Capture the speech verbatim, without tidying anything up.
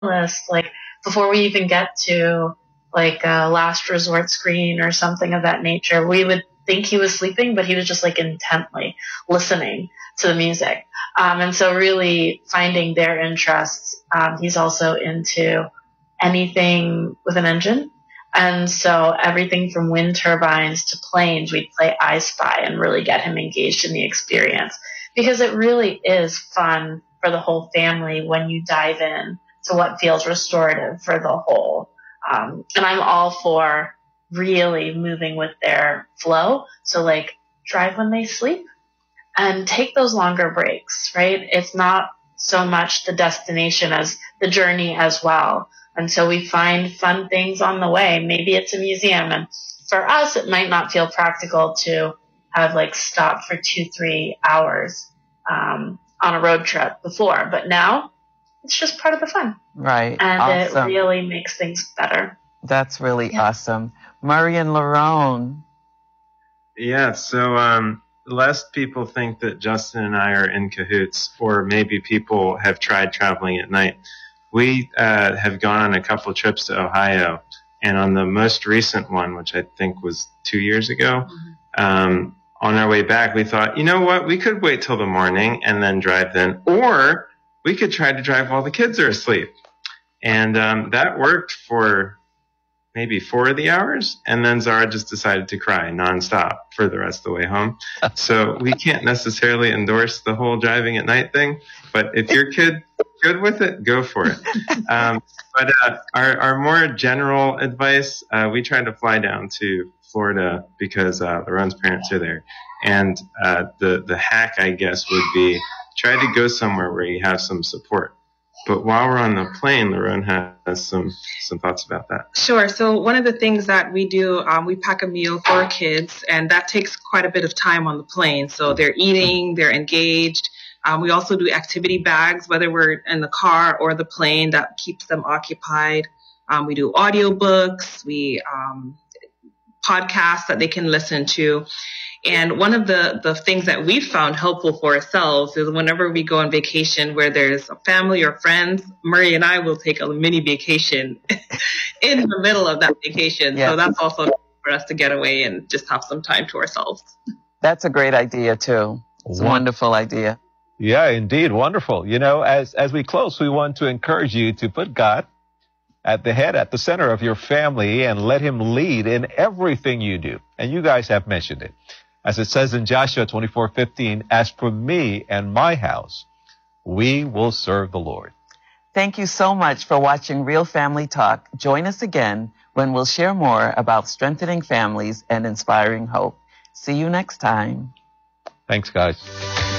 list, like before we even get to like a last resort screen or something of that nature, we would think he was sleeping, but he was just like intently listening to the music. Um, and so really finding their interests. Um, he's also into anything with an engine. And so everything from wind turbines to planes, we'd play I Spy and really get him engaged in the experience, because it really is fun for the whole family when you dive in to what feels restorative for the whole. Um, and I'm all for really moving with their flow. So like drive when they sleep and take those longer breaks, right? It's not so much the destination as the journey as well. And so we find fun things on the way. Maybe it's a museum. And for us, it might not feel practical to have like stopped for two, three hours um, on a road trip before. But now it's just part of the fun. Right. And awesome. It really makes things better. That's really yeah. awesome. Murray and Lerone. Yeah, so um, lest people think that Justin and I are in cahoots, or maybe people have tried traveling at night, we uh, have gone on a couple trips to Ohio, and on the most recent one, which I think was two years ago, mm-hmm. um, on our way back, we thought, you know what, we could wait till the morning and then drive then, or we could try to drive while the kids are asleep. And um, that worked for maybe four of the hours, and then Zara just decided to cry nonstop for the rest of the way home. So we can't necessarily endorse the whole driving at night thing, but if your kid good with it, go for it. Um, but uh, our, our more general advice, uh, we tried to fly down to Florida because uh, Lerone's parents are there. And uh, the, the hack, I guess, would be try to go somewhere where you have some support. But while we're on the plane, Lerone has some, some thoughts about that. Sure. So one of the things that we do, um, we pack a meal for our kids, and that takes quite a bit of time on the plane. So they're eating, they're engaged. Um, we also do activity bags, whether we're in the car or the plane, that keeps them occupied. Um, we do audiobooks, we um, podcasts that they can listen to. And one of the, the things that we've found helpful for ourselves is whenever we go on vacation where there's a family or friends, Murray and I will take a mini vacation in the middle of that vacation. Yes. So that's also for us to get away and just have some time to ourselves. That's a great idea, too. It's a wonderful idea. Yeah, indeed. Wonderful. You know, as, as we close, we want to encourage you to put God at the head, at the center of your family, and let him lead in everything you do. And you guys have mentioned it. As it says in Joshua twenty-four fifteen, as for me and my house, we will serve the Lord. Thank you so much for watching Real Family Talk. Join us again when we'll share more about strengthening families and inspiring hope. See you next time. Thanks, guys.